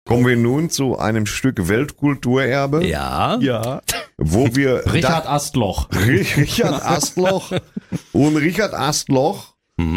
Kommen wir nun zu einem Stück Weltkulturerbe. Ja. Wo wir Richard Astloch. Richard Astloch und Richard Astloch,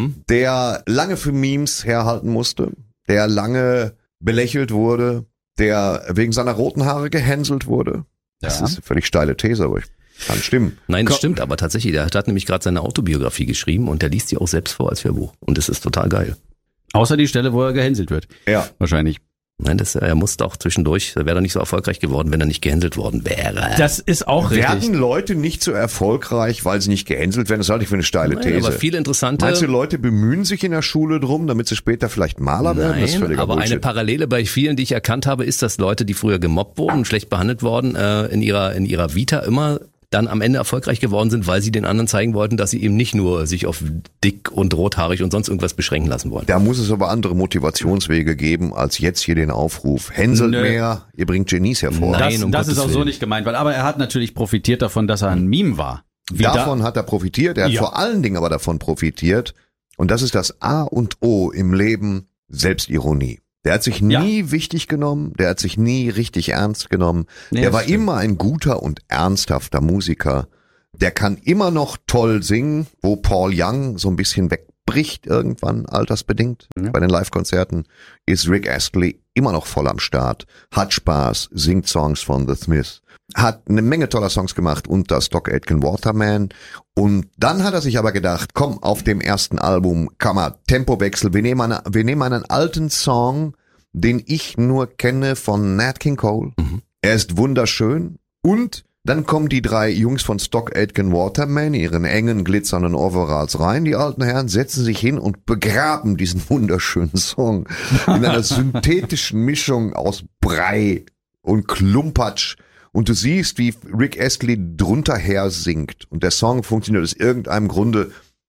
der lange für Memes herhalten musste, der lange belächelt wurde, der wegen seiner roten Haare gehänselt wurde. Das ist eine völlig steile These, aber kann stimmen. Nein, das stimmt aber tatsächlich. Der hat nämlich gerade seine Autobiografie geschrieben und der liest die auch selbst vor als Hörbuch. Und das ist total geil. Außer die Stelle, wo er gehänselt wird. Ja. Wahrscheinlich. Nein, er musste auch zwischendurch, er wäre nicht so erfolgreich geworden, wenn er nicht gehänselt worden wäre. Das ist auch richtig. Werden Leute nicht so erfolgreich, weil sie nicht gehänselt werden? Das halte ich für eine steile These. Aber viele interessante... Meinst du, Leute bemühen sich in der Schule drum, damit sie später vielleicht Maler werden? Das ist Nein, völliger aber Bullshit. eine Parallele bei vielen, die ich erkannt habe, ist, dass Leute, die früher gemobbt wurden und schlecht behandelt worden, in ihrer Vita immer dann am Ende erfolgreich geworden sind, weil sie den anderen zeigen wollten, dass sie eben nicht nur sich auf dick und rothaarig und sonst irgendwas beschränken lassen wollen. Da muss es aber andere Motivationswege geben, als jetzt hier den Aufruf. Hänselt mehr, ihr bringt Genies hervor. Nein, Das ist auch so nicht gemeint, aber er hat natürlich profitiert davon, dass er ein Meme war. Davon hat er profitiert, er hat vor allen Dingen aber davon profitiert, und das ist das A und O im Leben, Selbstironie. Der hat sich nie wichtig genommen, der hat sich nie richtig ernst genommen. Nee, der war stimmt. immer ein guter und ernsthafter Musiker. Der kann immer noch toll singen, wo Paul Young so ein bisschen wegbricht irgendwann, altersbedingt. Ja. Bei den Live-Konzerten ist Rick Astley immer noch voll am Start, hat Spaß, singt Songs von The Smiths, hat eine Menge toller Songs gemacht unter Stock Aitken Waterman. Und dann hat er sich aber gedacht, komm, auf dem ersten Album kann man Tempowechsel. Wir nehmen einen alten Song, den ich nur kenne von Nat King Cole. Er ist wunderschön. Und dann kommen die 3 Jungs von Stock Aitken Waterman in ihren engen, glitzernden Overalls rein. Die alten Herren setzen sich hin und begraben diesen wunderschönen Song in einer synthetischen Mischung aus Brei und Klumpatsch. Und du siehst, wie Rick Astley drunter her singt. Und der Song funktioniert aus irgendeinem Grunde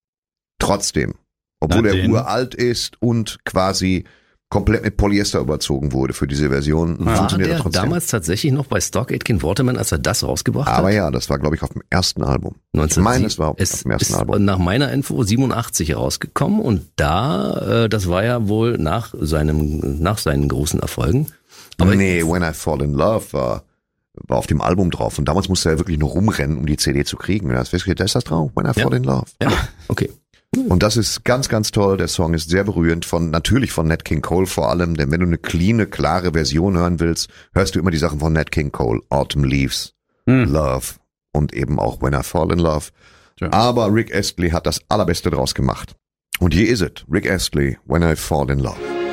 trotzdem. Obwohl er uralt ist und quasi komplett mit Polyester überzogen wurde für diese Version. War Funktioniert der er trotzdem. damals tatsächlich noch bei Stock Aitken Waterman, als er das rausgebracht hat? Aber ja, das war, glaube ich, auf dem ersten Album. Ich meine, es war auf dem ersten ist Album. nach meiner Info 87 rausgekommen und da, das war ja wohl nach seinen großen Erfolgen. Aber Nee, When I Fall in Love war auf dem Album drauf. Und damals musste er wirklich nur rumrennen, um die CD zu kriegen. Und da ist das drauf, When I Fall in Love. Ja, okay. Und das ist ganz, ganz toll. Der Song ist sehr berührend, natürlich von Nat King Cole vor allem. Denn wenn du eine cleane, klare Version hören willst, hörst du immer die Sachen von Nat King Cole. Autumn Leaves, Love und eben auch When I Fall in Love. Ja. Aber Rick Astley hat das Allerbeste draus gemacht. Und hier ist es. Rick Astley, When I Fall in Love.